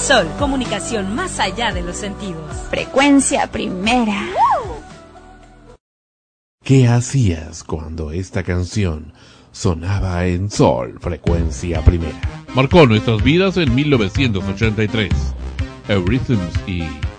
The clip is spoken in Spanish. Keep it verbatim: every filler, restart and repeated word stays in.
Sol, comunicación más allá de los sentidos. Frecuencia primera. ¿Qué hacías cuando esta canción sonaba en Sol, frecuencia primera? Marcó nuestras vidas en mil novecientos ochenta y tres. Eurythms y